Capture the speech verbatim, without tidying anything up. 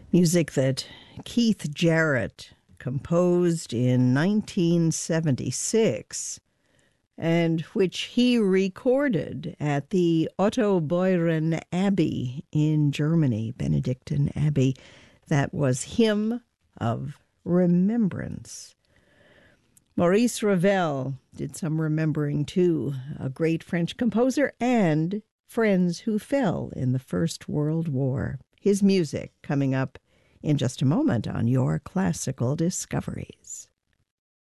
Music that Keith Jarrett composed in nineteen seventy-six and which he recorded at the Otto Beuren Abbey in Germany, Benedictine Abbey. That was Hymn of Remembrance. Maurice Ravel did some remembering, too, a great French composer and friends who fell in the First World War. His music coming up in just a moment on Your Classical Discoveries.